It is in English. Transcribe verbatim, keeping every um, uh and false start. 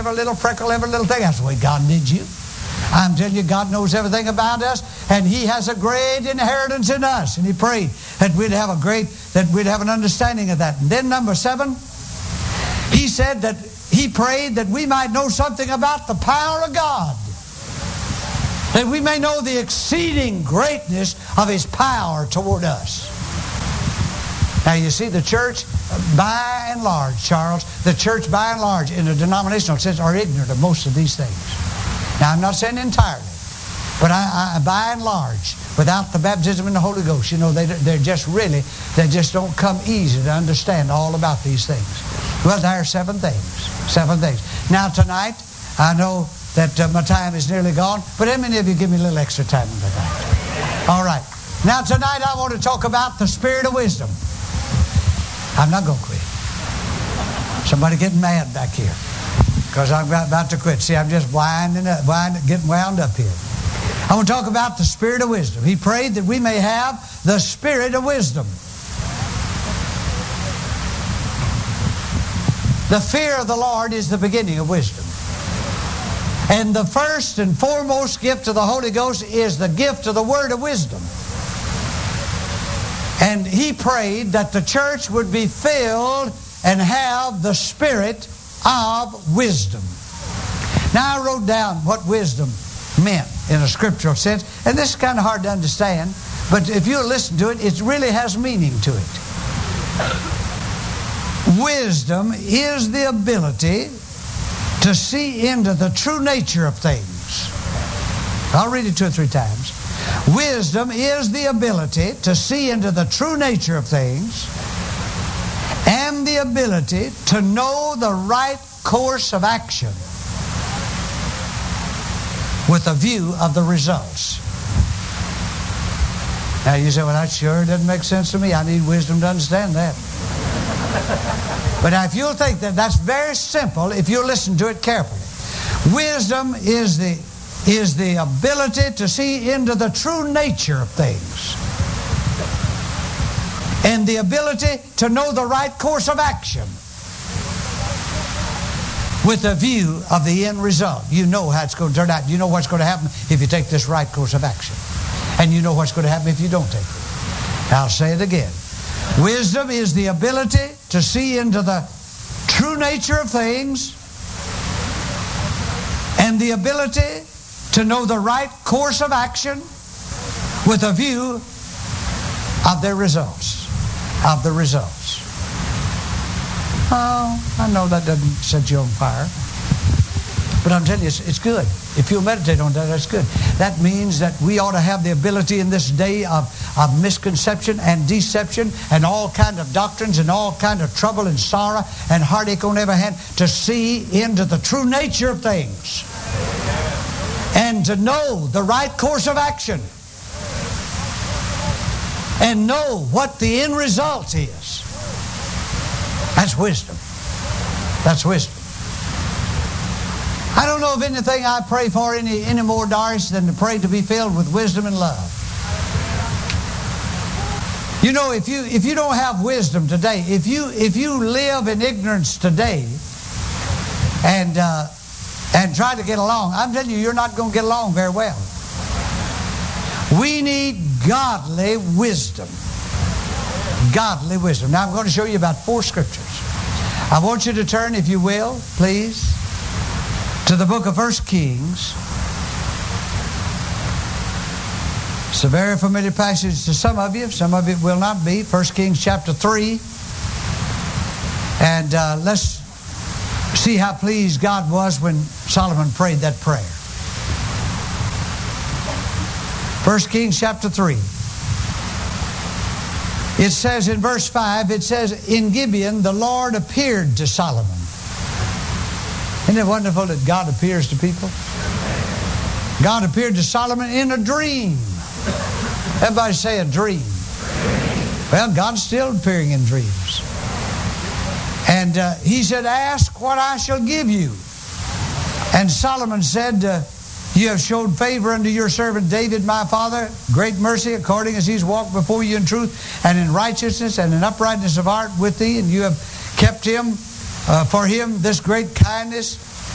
every little freckle, every little thing. That's the way God did you. I'm telling you, God knows everything about us, and He has a great inheritance in us. And He prayed that we'd have a great, that we'd have an understanding of that. And then number seven, He said that He prayed that we might know something about the power of God, that we may know the exceeding greatness of His power toward us. Now you see, the church, by and large, Charles, the church by and large, in a denominational sense, are ignorant of most of these things. Now I'm not saying entirely, but I, I, by and large, without the baptism in the Holy Ghost, you know, they, they're just really, they just don't come easy to understand all about these things. Well, there are seven things, seven things. Now tonight, I know that uh, my time is nearly gone, but how many of you give me a little extra time tonight? All right. Now tonight I want to talk about the Spirit of wisdom. I'm not going to quit. Somebody getting mad back here because I'm about to quit. See, I'm just winding up, winding, getting wound up here. I want to talk about the Spirit of wisdom. He prayed that we may have the Spirit of wisdom. The fear of the Lord is the beginning of wisdom. And the first and foremost gift of the Holy Ghost is the gift of the word of wisdom. And he prayed that the church would be filled and have the spirit of wisdom. Now I wrote down what wisdom meant in a scriptural sense, and this is kind of hard to understand, but if you listen to it, it really has meaning to it. Wisdom is the ability to see into the true nature of things. I'll read it two or three times. Wisdom is the ability to see into the true nature of things and the ability to know the right course of action with a view of the results. Now you say, well, that sure doesn't make sense to me. I need wisdom to understand that. But now if you'll think that that's very simple, if you listen to it carefully. Wisdom is the is the ability to see into the true nature of things and the ability to know the right course of action with a view of the end result. You know how it's going to turn out. You know what's going to happen if you take this right course of action. And you know what's going to happen if you don't take it. I'll say it again. Wisdom is the ability to see into the true nature of things and the ability to know the right course of action with a view of their results. Of the results. Oh, I know that doesn't set you on fire. But I'm telling you, it's, it's good. If you'll meditate on that, that's good. That means that we ought to have the ability in this day of, of misconception and deception and all kind of doctrines and all kind of trouble and sorrow and heartache on every hand to see into the true nature of things. And to know the right course of action. And know what the end result is. That's wisdom. That's wisdom. I don't know of anything I pray for any, any more, Doris, than to pray to be filled with wisdom and love. You know, if you if you don't have wisdom today, if you if you live in ignorance today and uh, and try to get along, I'm telling you, you're not going to get along very well. We need godly wisdom. Godly wisdom. Now I'm going to show you about four scriptures. I want you to turn, if you will, please, to the book of First Kings. It's a very familiar passage to some of you. Some of it will not be. First Kings chapter three. And uh, let's see how pleased God was when Solomon prayed that prayer. First Kings chapter three. It says in verse five, it says, in Gibeon the Lord appeared to Solomon. Isn't it wonderful that God appears to people? God appeared to Solomon in a dream. Everybody say a dream. Well, God's still appearing in dreams. And uh, he said, ask what I shall give you. And Solomon said, uh, you have showed favor unto your servant David, my father, great mercy, according as he's walked before you in truth and in righteousness and in uprightness of heart with thee, and you have kept him uh, for him this great kindness.